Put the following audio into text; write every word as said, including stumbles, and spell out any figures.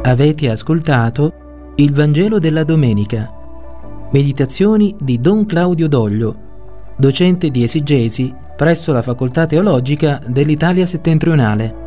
Avete ascoltato il Vangelo della Domenica. Meditazioni di Don Claudio Doglio, docente di esegesi presso la Facoltà Teologica dell'Italia Settentrionale.